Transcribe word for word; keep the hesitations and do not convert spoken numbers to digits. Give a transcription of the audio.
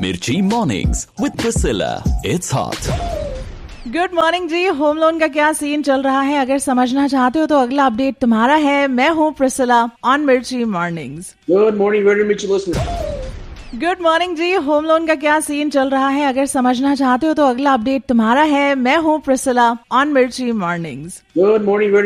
मिर्ची mornings with Priscilla, it's hot. Good morning ji. Home loan का क्या scene चल रहा है, अगर समझना चाहते हो तो अगला अपडेट तुम्हारा है। मैं हूँ प्रिसिला ऑन मिर्ची मॉर्निंग्स। गुड मॉर्निंग वेरी मिर्ची लिसनर। गुड मॉर्निंग जी। होम लोन का क्या सीन चल रहा है, अगर समझना चाहते हो तो अगला अपडेट तुम्हारा है। मैं हूँ प्रिसिला ऑन मिर्ची मॉर्निंग्स। Good morning very